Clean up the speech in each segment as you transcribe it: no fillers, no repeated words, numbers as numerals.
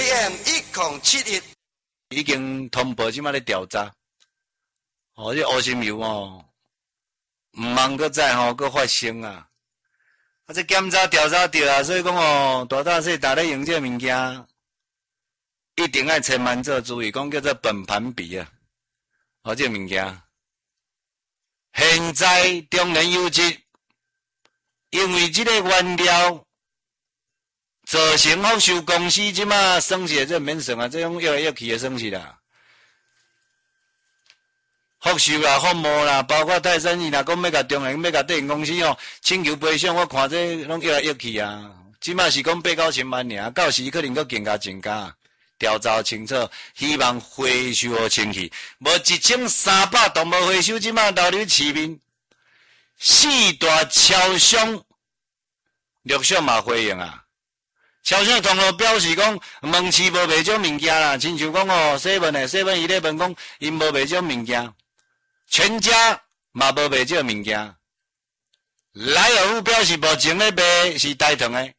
AM1071 已经通报即马咧调查。哦，这乌心油哦，毋茫搁再吼搁发生啊！啊，这检查调查着啊，所以讲哦，大大细大咧用这物件，一定要千万做注意，讲叫做本盘比啊。哦，这物件，现在中年油质，因为这个原料造成福寿公司即马损失，这免算啊，这种越来越去的损失啦。福寿啦、福茂啦，包括泰山医啦，讲要甲中恒、要甲电影公司哦，请求赔偿，我看这拢越来越去啊。即马是讲8、9千万尔，到时可能搁更加增加。调查清楚，希望回收清气。无1300都无回收，即马留你市面。四大超商陆续嘛回应啊。超商通路表示讲，门市无卖种物件啦，亲像讲哦，7伊咧问讲，因无卖种物件。全家嘛无卖这物件，莱尔富表示目前咧卖是大肠的，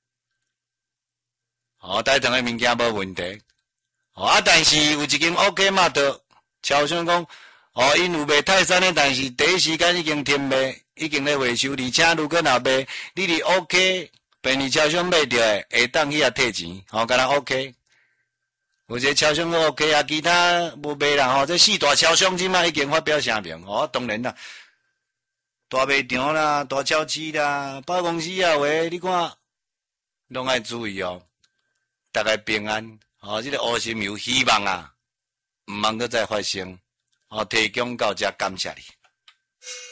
哦，大肠的物件无问题，哦啊，但是有一间 OK 嘛的超商讲，哦，因有卖泰山的，但是第一时间已经停卖，已经咧回收，而且如果若卖，你伫 OK 便利超商买着的，会当去遐退钱，哦，敢若 OK。有一个超商 OK 啊，其他无卖啦吼。这四大超商即马已经发表声明哦，当然啦，大卖场啦、大超市啦、百货公司啊，喂，你看，拢爱注意哦，大家平安哦。这个乌心油希望啊，毋茫搁再发生哦，提供到这，感谢你。